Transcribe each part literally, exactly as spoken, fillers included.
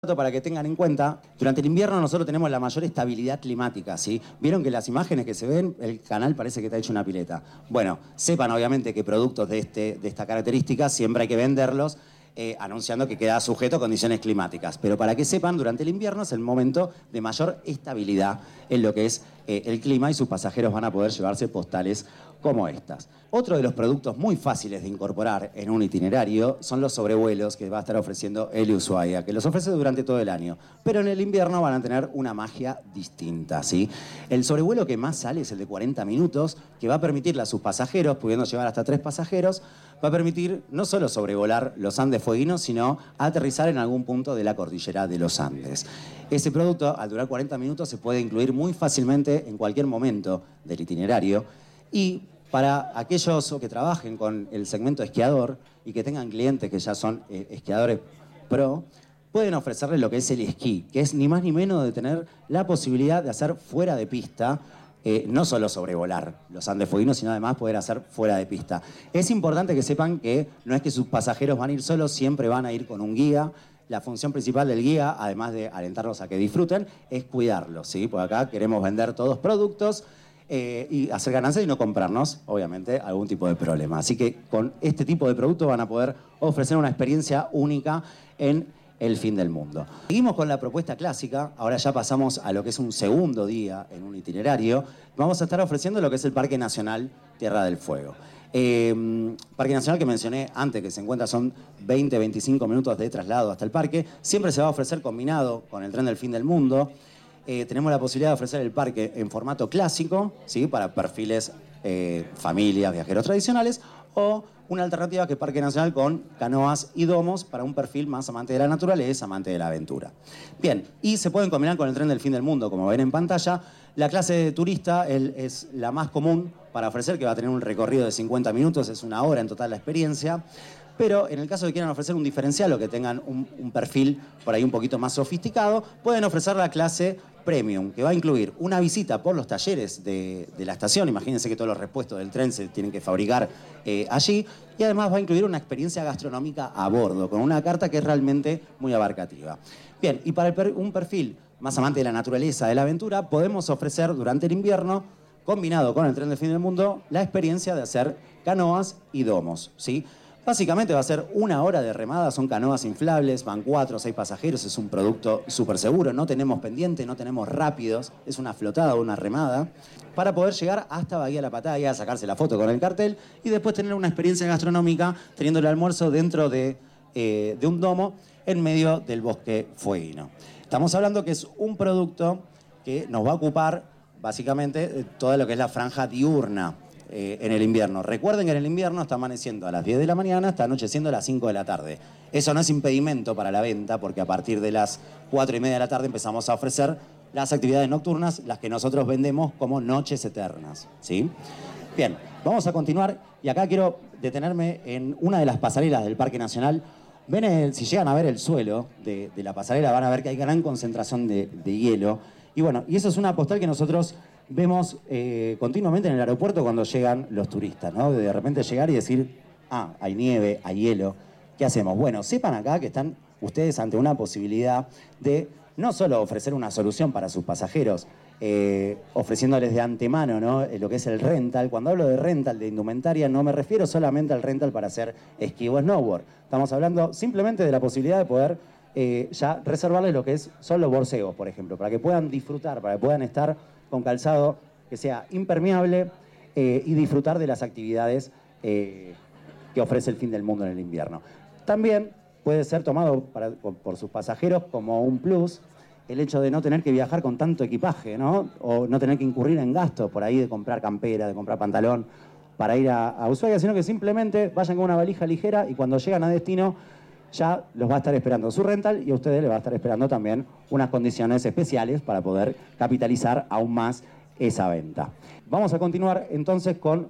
Para que tengan en cuenta, durante el invierno nosotros tenemos la mayor estabilidad climática, ¿sí? Vieron que las imágenes que se ven, el canal parece que está hecho una pileta. Bueno, sepan obviamente que productos de, este, de esta característica siempre hay que venderlos eh, anunciando que queda sujeto a condiciones climáticas. Pero para que sepan, durante el invierno es el momento de mayor estabilidad en lo que es eh, el clima y sus pasajeros van a poder llevarse postales como estas. Otro de los productos muy fáciles de incorporar en un itinerario son los sobrevuelos que va a estar ofreciendo el Ushuaia, que los ofrece durante todo el año. Pero en el invierno van a tener una magia distinta, ¿sí? El sobrevuelo que más sale es el de cuarenta minutos, que va a permitirle a sus pasajeros, pudiendo llevar hasta tres pasajeros, va a permitir no solo sobrevolar los Andes fueguinos, sino aterrizar en algún punto de la cordillera de los Andes. Ese producto, al durar cuarenta minutos, se puede incluir muy fácilmente en cualquier momento del itinerario. Y para aquellos que trabajen con el segmento esquiador y que tengan clientes que ya son eh, esquiadores pro, pueden ofrecerles lo que es el esquí, que es ni más ni menos de tener la posibilidad de hacer fuera de pista, eh, no solo sobrevolar los Andes fueguinos, sino además poder hacer fuera de pista. Es importante que sepan que no es que sus pasajeros van a ir solos, siempre van a ir con un guía. La función principal del guía, además de alentarlos a que disfruten, es cuidarlos, ¿sí? Por acá queremos vender todos productos, Eh, y hacer ganancias y no comprarnos, obviamente, algún tipo de problema. Así que con este tipo de producto van a poder ofrecer una experiencia única en el fin del mundo. Seguimos con la propuesta clásica, ahora ya pasamos a lo que es un segundo día en un itinerario. Vamos a estar ofreciendo lo que es el Parque Nacional Tierra del Fuego. Eh, Parque Nacional que mencioné antes, que se encuentra son veinte a veinticinco minutos de traslado hasta el parque. Siempre se va a ofrecer combinado con el tren del fin del mundo. Eh, tenemos la posibilidad de ofrecer el parque en formato clásico, ¿sí? Para perfiles, eh, familias, viajeros tradicionales, o una alternativa que es Parque Nacional con canoas y domos para un perfil más amante de la naturaleza, amante de la aventura. Bien, y se pueden combinar con el tren del fin del mundo, como ven en pantalla. La clase de turista el, es la más común para ofrecer, que va a tener un recorrido de cincuenta minutos, es una hora en total la experiencia. Pero en el caso de que quieran ofrecer un diferencial o que tengan un, un perfil por ahí un poquito más sofisticado, pueden ofrecer la clase Premium, que va a incluir una visita por los talleres de, de la estación. Imagínense que todos los repuestos del tren se tienen que fabricar eh, allí. Y además va a incluir una experiencia gastronómica a bordo, con una carta que es realmente muy abarcativa. Bien, y para el per, un perfil más amante de la naturaleza, de la aventura, podemos ofrecer durante el invierno, combinado con el tren del fin del mundo, la experiencia de hacer canoas y domos, ¿sí? Básicamente va a ser una hora de remada, son canoas inflables, van cuatro o seis pasajeros, es un producto súper seguro, no tenemos pendiente, no tenemos rápidos, es una flotada o una remada, para poder llegar hasta Bahía La Pataya, sacarse la foto con el cartel y después tener una experiencia gastronómica teniendo el almuerzo dentro de, eh, de un domo en medio del bosque fueguino. Estamos hablando que es un producto que nos va a ocupar básicamente toda lo que es la franja diurna. Eh, en el invierno. Recuerden que en el invierno está amaneciendo a las diez de la mañana, está anocheciendo a las cinco de la tarde. Eso no es impedimento para la venta, porque a partir de las cuatro y media de la tarde empezamos a ofrecer las actividades nocturnas, las que nosotros vendemos como noches eternas, ¿sí? Bien, vamos a continuar y acá quiero detenerme en una de las pasarelas del Parque Nacional. Ven el, si llegan a ver el suelo de, de la pasarela, van a ver que hay gran concentración de, de hielo. Y bueno, y eso es una postal que nosotros vemos eh, continuamente en el aeropuerto cuando llegan los turistas, ¿no? De repente llegar y decir, ah, hay nieve, hay hielo, ¿qué hacemos? Bueno, sepan acá que están ustedes ante una posibilidad de no solo ofrecer una solución para sus pasajeros, eh, ofreciéndoles de antemano, ¿no? Lo que es el rental. Cuando hablo de rental, de indumentaria, no me refiero solamente al rental para hacer esquí o snowboard. Estamos hablando simplemente de la posibilidad de poder eh, ya reservarles lo que es, son los borseos, por ejemplo, para que puedan disfrutar, para que puedan estar con calzado que sea impermeable eh, y disfrutar de las actividades eh, que ofrece el fin del mundo en el invierno. También puede ser tomado para, por sus pasajeros como un plus el hecho de no tener que viajar con tanto equipaje, ¿no? O no tener que incurrir en gastos por ahí de comprar campera, de comprar pantalón para ir a, a Ushuaia, sino que simplemente vayan con una valija ligera y cuando llegan a destino ya los va a estar esperando su rental y a ustedes les va a estar esperando también unas condiciones especiales para poder capitalizar aún más esa venta. Vamos a continuar entonces con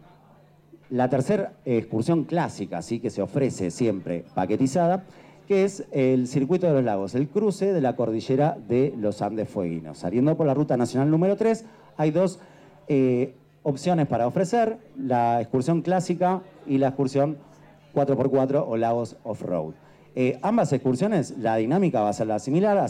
la tercera excursión clásica, ¿sí? Que se ofrece siempre paquetizada, que es el Circuito de los Lagos, el cruce de la cordillera de los Andes fueguinos. Saliendo por la ruta nacional número tres, hay dos eh, opciones para ofrecer, la excursión clásica y la excursión cuatro por cuatro o Lagos Off-Road. Eh, ambas excursiones, la dinámica va a ser la similar,